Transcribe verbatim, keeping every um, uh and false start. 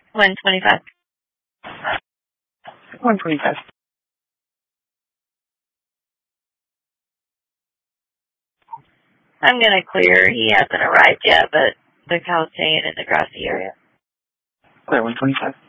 one twenty-five. one twenty-five. I'm going to clear. He hasn't arrived yet, but the cow's staying in the grassy area. Clear one twenty-five.